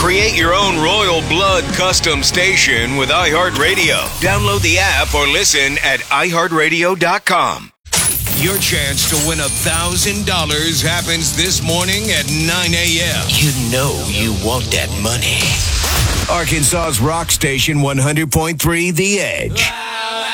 Create your own Royal Blood custom station with iHeartRadio. Download the app or listen at iHeartRadio.com. Your chance to win $1,000 happens this morning at 9 a.m. You know you want that money. Arkansas's rock station 100.3 The Edge.